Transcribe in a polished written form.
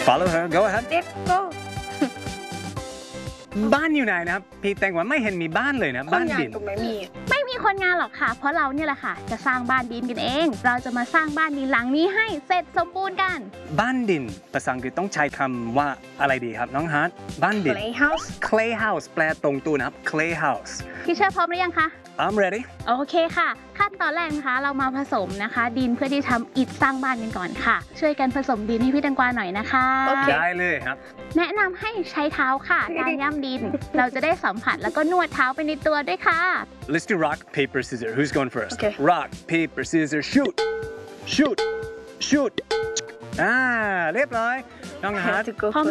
Follow her. Go ahead. Let's go บ้านอยู่ไหนนะครับพี่แตงกวาไม่เห็นมีบ้านเลยนะบ้านดินก็ไม่มีไม่มีคนงานหรอกค่ะ เพราะเราเนี่ยแหละค่ะ จะสร้างบ้านดินกันเอง เราจะมาสร้างบ้านดินหลังนี้ให้เสร็จสมบูรณ์กันบ้านดินภาษาอังกฤษต้องใช้คำว่าอะไรดีครับน้องฮาร์ดบ้านดิน Playhouse clay house แปลตรงตัวนะครับ clay house พี่เชอร์พร้อมหรือยังคะ I'm ready โอเคค่ะ ขั้นตอนแรกนะคะ เรามาผสมนะคะ ดินเพื่อที่ทำอิฐสร้างบ้านกันก่อนค่ะ ช่วยกันผสมดินให้พี่แตงกวาหน่อยนะคะได้เลยครับแนะนำให้ใช้เท้าค่ะ การย่ำดิน เราจะได้สัมผัสแล้วก็นวดเท้าไปในตัวด้วยค่ะ Let's do rock paper scissors Who's going first Okay. Rock paper scissors shoot shoot shoot เรียบร้อยน้องฮาร์ด to go พร้อม